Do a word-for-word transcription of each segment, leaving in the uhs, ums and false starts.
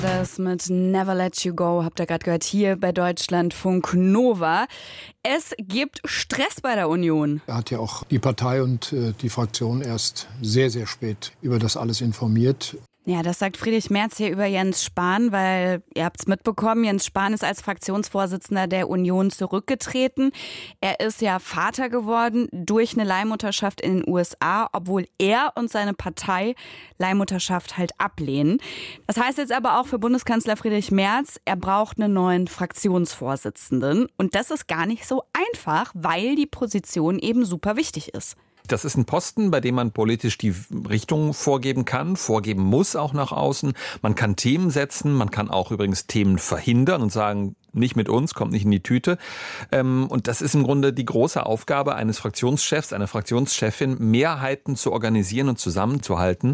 Das mit Never Let You Go habt ihr gerade gehört hier bei Deutschlandfunk Nova. Es gibt Stress bei der Union. Er hat ja auch die Partei und äh, die Fraktion erst sehr, sehr spät über das alles informiert. Ja, das sagt Friedrich Merz hier über Jens Spahn, weil ihr habt es mitbekommen, Jens Spahn ist als Fraktionsvorsitzender der Union zurückgetreten. Er ist ja Vater geworden durch eine Leihmutterschaft in den U S A, obwohl er und seine Partei Leihmutterschaft halt ablehnen. Das heißt jetzt aber auch für Bundeskanzler Friedrich Merz, er braucht einen neuen Fraktionsvorsitzenden. Und das ist gar nicht so einfach, weil die Position eben super wichtig ist. Das ist ein Posten, bei dem man politisch die Richtung vorgeben kann, vorgeben muss auch nach außen. Man kann Themen setzen, man kann auch übrigens Themen verhindern und sagen, nicht mit uns, kommt nicht in die Tüte. Und das ist im Grunde die große Aufgabe eines Fraktionschefs, einer Fraktionschefin, Mehrheiten zu organisieren und zusammenzuhalten.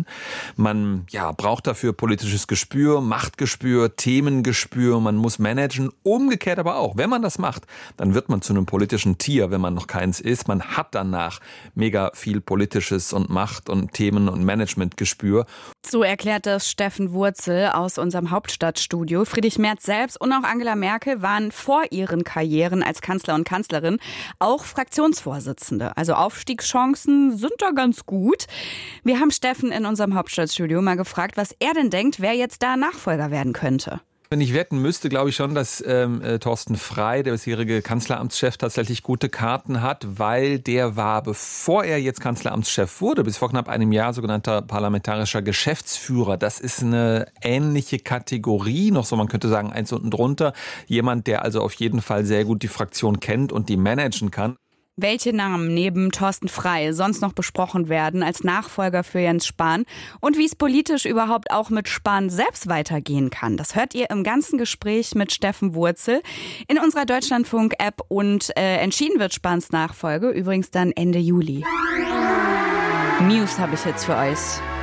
Man ja, braucht dafür politisches Gespür, Machtgespür, Themengespür. Man muss managen. Umgekehrt aber auch. Wenn man das macht, dann wird man zu einem politischen Tier, wenn man noch keins ist. Man hat danach mega viel politisches und Macht- und Themen- und Managementgespür. So erklärt das Steffen Wurzel aus unserem Hauptstadtstudio. Friedrich Merz selbst und auch Angela Merkel waren vor ihren Karrieren als Kanzler und Kanzlerin auch Fraktionsvorsitzende. Also Aufstiegschancen sind da ganz gut. Wir haben Steffen in unserem Hauptstadtstudio mal gefragt, was er denn denkt, wer jetzt da Nachfolger werden könnte. Wenn ich wetten müsste, glaube ich schon, dass ähm, äh, Thorsten Frey, der bisherige Kanzleramtschef, tatsächlich gute Karten hat, weil der war, bevor er jetzt Kanzleramtschef wurde, bis vor knapp einem Jahr sogenannter parlamentarischer Geschäftsführer. Das ist eine ähnliche Kategorie, noch so, man könnte sagen, eins unten drunter. Jemand, der also auf jeden Fall sehr gut die Fraktion kennt und die managen kann. Welche Namen neben Thorsten Frey sonst noch besprochen werden als Nachfolger für Jens Spahn und wie es politisch überhaupt auch mit Spahn selbst weitergehen kann, das hört ihr im ganzen Gespräch mit Steffen Wurzel in unserer Deutschlandfunk-App und äh, entschieden wird Spahns Nachfolge übrigens dann Ende Juli. News habe ich jetzt für euch.